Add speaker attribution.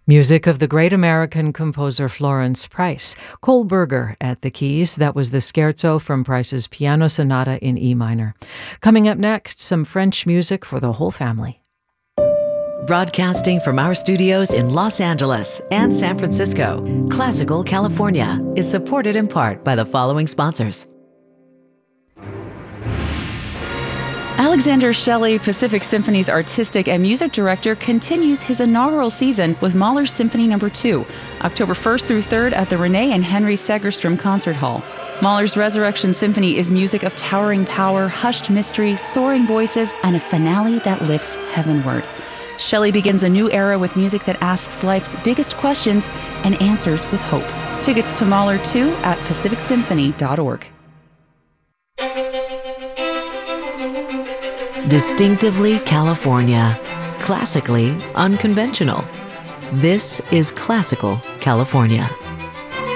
Speaker 1: Music of the great American composer Florence Price. Cole Berger at the keys. That was the scherzo from Price's Piano Sonata in E minor. Coming up next, some French music for the whole family.
Speaker 2: Broadcasting from our studios in Los Angeles and San Francisco, Classical California is supported in part by the following sponsors.
Speaker 3: Alexander Shelley, Pacific Symphony's artistic and music director, continues his inaugural season with Mahler's Symphony No. 2, October 1st through 3rd at the Renee and Henry Segerstrom Concert Hall. Mahler's Resurrection Symphony is music of towering power, hushed mystery, soaring voices, and a finale that lifts heavenward. Shelley begins a new era with music that asks life's biggest questions and answers with hope. Tickets to Mahler 2 at pacificsymphony.org.
Speaker 2: Distinctively California, classically unconventional. This is Classical California.